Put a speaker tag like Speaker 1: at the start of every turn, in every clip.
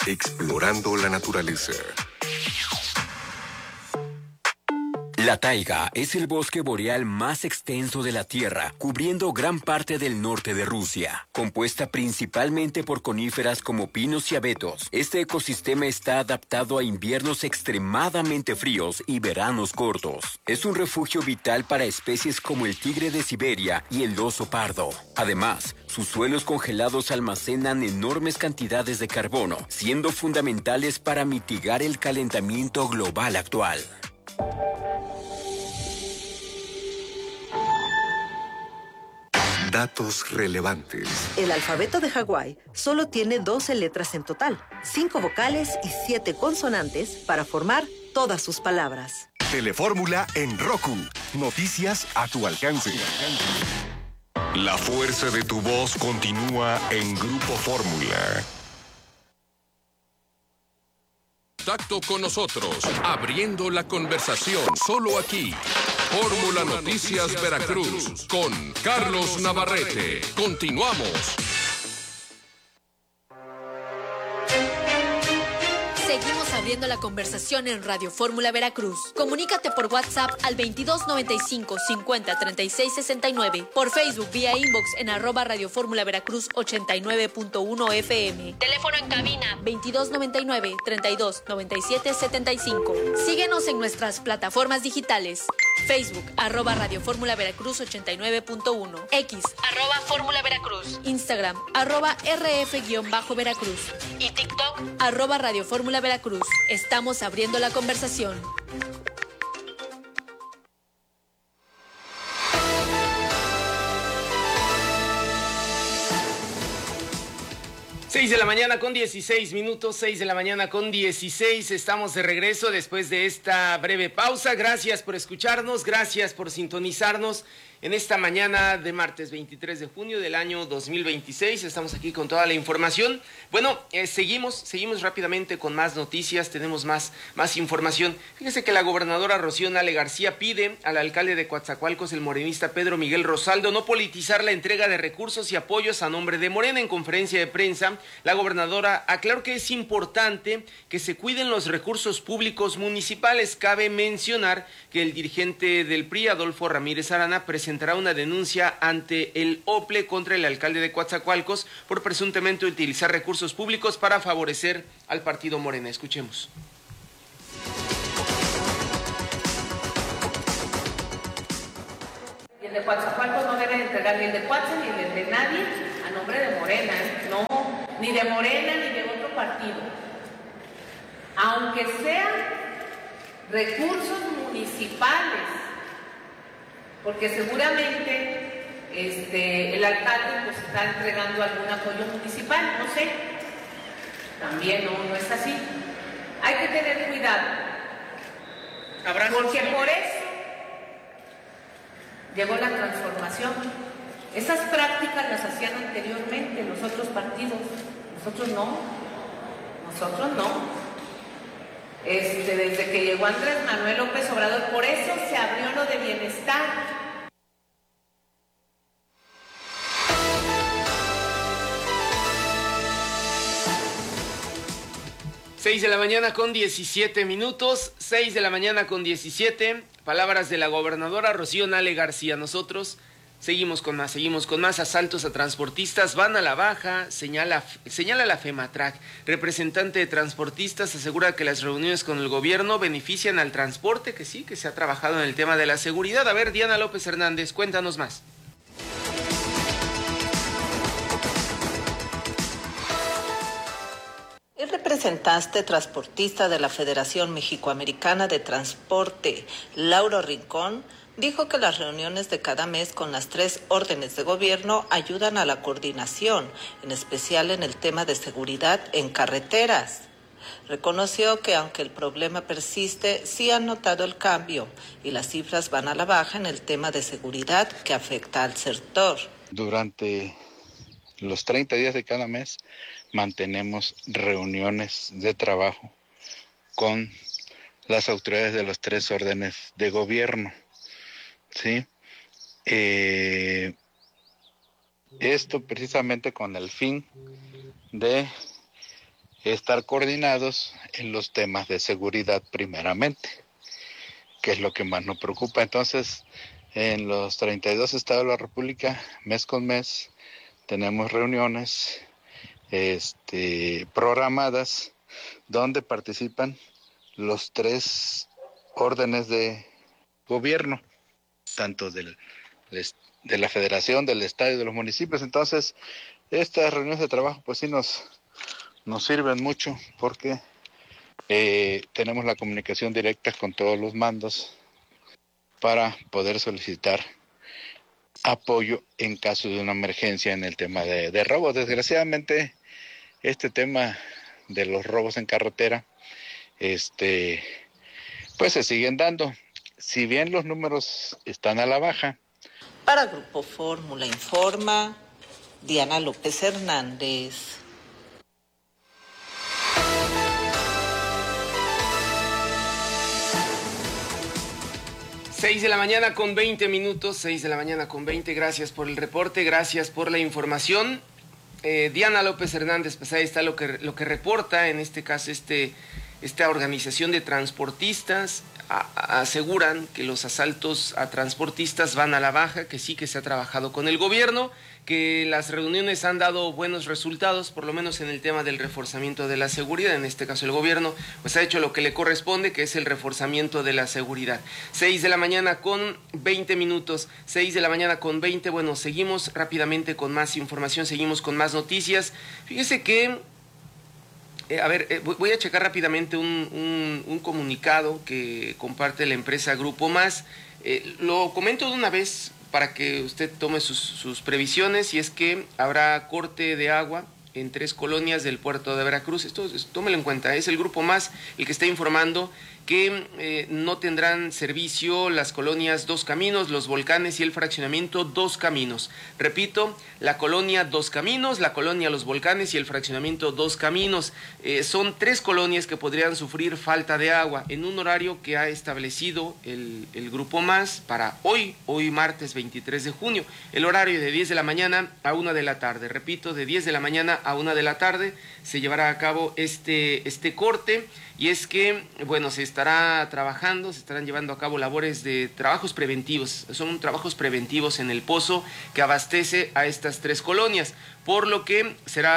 Speaker 1: Explorando la naturaleza.
Speaker 2: La taiga es el bosque boreal más extenso de la Tierra, cubriendo gran parte del norte de Rusia. Compuesta principalmente por coníferas como pinos y abetos, este ecosistema está adaptado a inviernos extremadamente fríos y veranos cortos. Es un refugio vital para especies como el tigre de Siberia y el oso pardo. Además, sus suelos congelados almacenan enormes cantidades de carbono, siendo fundamentales para mitigar el calentamiento global actual.
Speaker 1: Datos relevantes.
Speaker 3: El alfabeto de Hawái solo tiene 12 letras en total, 5 vocales y 7 consonantes para formar todas sus palabras.
Speaker 1: Telefórmula en Roku. Noticias a tu alcance. La fuerza de tu voz continúa en Grupo Fórmula.
Speaker 4: Contacto con nosotros, abriendo la conversación, solo aquí. Fórmula Noticias Veracruz, con Carlos Navarrete. Continuamos.
Speaker 5: Seguimos abriendo la conversación en Radio Fórmula Veracruz. Comunícate por WhatsApp al 2295 50 36 69. Por Facebook vía inbox en @Radio Fórmula Veracruz 89.1 FM. Teléfono en cabina 2299 32 97 75. Síguenos en nuestras plataformas digitales. Facebook @Radio Fórmula Veracruz 89.1. X @Fórmula Veracruz. Instagram @RF-Veracruz. Y TikTok @Radio Fórmula Veracruz. Estamos abriendo la conversación.
Speaker 6: 6 de la mañana con 16 minutos, 6 de la mañana con 16. Estamos de regreso después de esta breve pausa. Gracias por escucharnos, gracias por sintonizarnos en esta mañana de martes 23 de junio del año 2026. Estamos aquí con toda la información. Bueno, seguimos rápidamente con más noticias, tenemos más información. Fíjese que la gobernadora Rocío Nale García pide al alcalde de Coatzacoalcos, el morenista Pedro Miguel Rosaldo, no politizar la entrega de recursos y apoyos a nombre de Morena. En conferencia de prensa, la gobernadora aclaró que es importante que se cuiden los recursos públicos municipales. Cabe mencionar que el dirigente del PRI, Adolfo Ramírez Arana, presentará una denuncia ante el OPLE contra el alcalde de Coatzacoalcos por presuntamente utilizar recursos públicos para favorecer al partido Morena. Escuchemos.
Speaker 7: Y el de Coatzacoalcos no debe entregar ni el de Coatza ni el de nadie a nombre de Morena, no, ni de Morena ni de otro partido. Aunque sean recursos municipales, porque seguramente el alcalde pues está entregando algún apoyo municipal, no sé, también no es así. Hay que tener cuidado, porque por eso llegó la transformación. Esas prácticas las hacían anteriormente los otros partidos, nosotros no. Desde que llegó Andrés Manuel López Obrador, por eso se abrió lo de bienestar.
Speaker 6: 6 de la mañana con 17 minutos, 6 de la mañana con 17, palabras de la gobernadora Rocío Nale García. Nosotros seguimos con más asaltos a transportistas, van a la baja, señala la FEMATRAC. Representante de transportistas asegura que las reuniones con el gobierno benefician al transporte, que sí, que se ha trabajado en el tema de la seguridad. A ver, Diana López Hernández, cuéntanos más.
Speaker 3: El representante transportista de la Federación Mexicoamericana de Transporte, Lauro Rincón, dijo que las reuniones de cada mes con las 3 órdenes de gobierno ayudan a la coordinación, en especial en el tema de seguridad en carreteras. Reconoció que aunque el problema persiste, sí han notado el cambio y las cifras van a la baja en el tema de seguridad que afecta al sector.
Speaker 8: Durante los 30 días de cada mes mantenemos reuniones de trabajo con las autoridades de las 3 órdenes de gobierno, ¿sí? Esto precisamente con el fin de estar coordinados en los temas de seguridad primeramente, que es lo que más nos preocupa. Entonces, en los 32 estados de la República, mes con mes, tenemos reuniones programadas donde participan los 3 órdenes de gobierno, tanto de la federación, del estado y de los municipios. Entonces, estas reuniones de trabajo pues sí nos sirven mucho porque tenemos la comunicación directa con todos los mandos para poder solicitar apoyo en caso de una emergencia en el tema de robos. Desgraciadamente, este tema de los robos en carretera, pues se siguen dando. Si bien los números están a la baja.
Speaker 3: Para Grupo Fórmula informa Diana López Hernández.
Speaker 6: 6 de la mañana con 20 minutos, 6 de la mañana con 20. Gracias por el reporte, gracias por la información. Diana López Hernández, pues ahí está lo que reporta, en este caso esta organización de transportistas. Aseguran que los asaltos a transportistas van a la baja, que sí que se ha trabajado con el gobierno, que las reuniones han dado buenos resultados, por lo menos en el tema del reforzamiento de la seguridad. En este caso el gobierno pues ha hecho lo que le corresponde, que es el reforzamiento de la seguridad. 6 de la mañana con 20 minutos, 6 de la mañana con 20. Bueno, seguimos rápidamente con más información, seguimos con más noticias. Fíjese que voy a checar rápidamente un comunicado que comparte la empresa Grupo Más. Lo comento de una vez para que usted tome sus previsiones, y es que habrá corte de agua en 3 colonias del puerto de Veracruz. Esto tómelo en cuenta, es el Grupo Más el que está informando que no tendrán servicio las colonias Dos Caminos, Los Volcanes y el fraccionamiento Dos Caminos. Repito, la colonia Dos Caminos, la colonia Los Volcanes y el fraccionamiento Dos Caminos. Son 3 colonias que podrían sufrir falta de agua en un horario que ha establecido el Grupo Más para hoy martes 23 de junio. El horario de 10 de la mañana a 1 de la tarde. Repito, de 10 de la mañana a 1 de la tarde se llevará a cabo este corte. Y es que, bueno, se estarán llevando a cabo labores de trabajos preventivos. Son trabajos preventivos en el pozo que abastece a estas 3 colonias, por lo que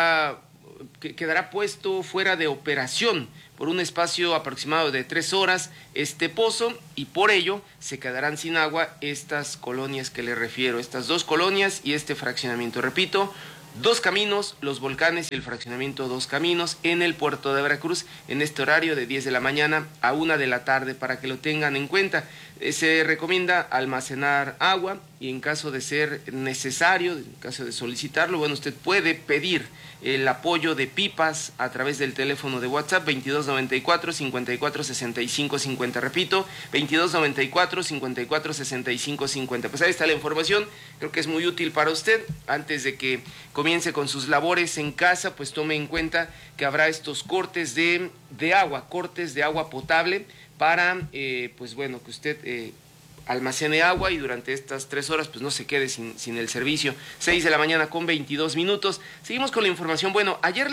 Speaker 6: quedará puesto fuera de operación por un espacio aproximado de 3 horas este pozo, y por ello se quedarán sin agua estas colonias que le refiero, estas 2 colonias y este fraccionamiento. Repito, Dos Caminos, Los Volcanes y el fraccionamiento Dos Caminos en el puerto de Veracruz en este horario de 10 de la mañana a 1 de la tarde, para que lo tengan en cuenta. Se recomienda almacenar agua, y en caso de ser necesario, en caso de solicitarlo, bueno, usted puede pedir el apoyo de pipas a través del teléfono de WhatsApp 2294-546550. Repito, 2294-546550. Pues ahí está la información, creo que es muy útil para usted. Antes de que comience con sus labores en casa, pues tome en cuenta que habrá estos cortes de agua potable para, pues bueno, que usted almacene agua y durante estas 3 horas pues no se quede sin el servicio. 6 de la mañana con 22 minutos. Seguimos con la información. Bueno, ayer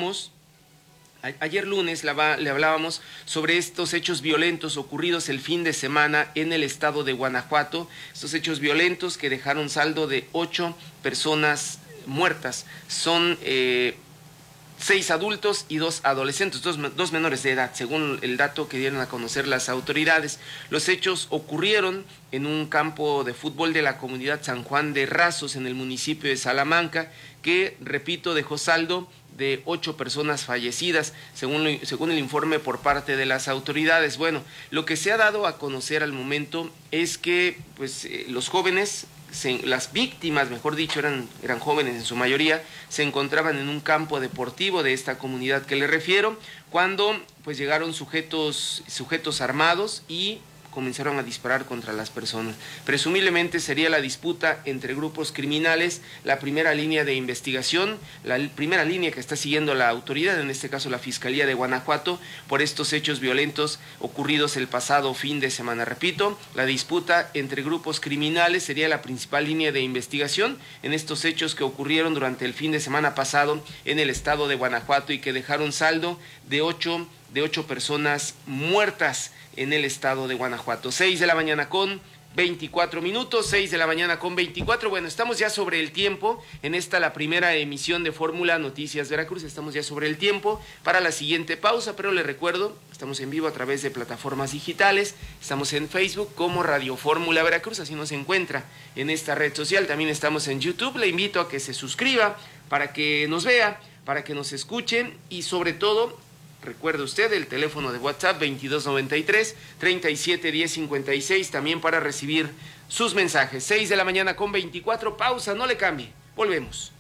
Speaker 6: lunes le hablábamos sobre estos hechos violentos ocurridos el fin de semana en el estado de Guanajuato. Estos hechos violentos que dejaron saldo de 8 personas muertas. Son 6 adultos y 2 adolescentes, dos menores de edad, según el dato que dieron a conocer las autoridades. Los hechos ocurrieron en un campo de fútbol de la comunidad San Juan de Razos, en el municipio de Salamanca, que, repito, dejó saldo de 8 personas fallecidas, según el informe por parte de las autoridades. Bueno, lo que se ha dado a conocer al momento es que pues los jóvenes, las víctimas, mejor dicho, eran jóvenes en su mayoría, se encontraban en un campo deportivo de esta comunidad que le refiero, cuando pues llegaron sujetos armados y comenzaron a disparar contra las personas. Presumiblemente sería la disputa entre grupos criminales, la primera línea de investigación, la primera línea que está siguiendo la autoridad, en este caso la Fiscalía de Guanajuato, por estos hechos violentos ocurridos el pasado fin de semana. Repito, la disputa entre grupos criminales sería la principal línea de investigación en estos hechos que ocurrieron durante el fin de semana pasado en el estado de Guanajuato y que dejaron saldo de 8 personas muertas en el estado de Guanajuato. 6 de la mañana con 24 minutos, 6 de la mañana con 24. Bueno, estamos ya sobre el tiempo. En esta, la primera emisión de Fórmula Noticias Veracruz. Estamos ya sobre el tiempo para la siguiente pausa, pero les recuerdo, estamos en vivo a través de plataformas digitales. Estamos en Facebook como Radio Fórmula Veracruz, así nos encuentra en esta red social. También estamos en YouTube. Le invito a que se suscriba para que nos vea, para que nos escuchen y sobre todo, recuerde usted el teléfono de WhatsApp 2293-371056 también para recibir sus mensajes. 6 de la mañana con 24, pausa, no le cambie, volvemos.